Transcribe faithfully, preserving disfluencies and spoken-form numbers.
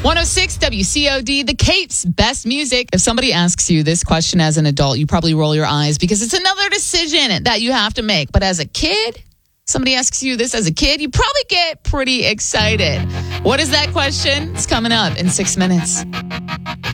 one oh six W C O D, the Capes, best music. If somebody asks you this question as an adult, you probably roll your eyes because it's another decision that you have to make. But as a kid, somebody asks you this as a kid, you probably get pretty excited. What is that question? It's coming up in six minutes.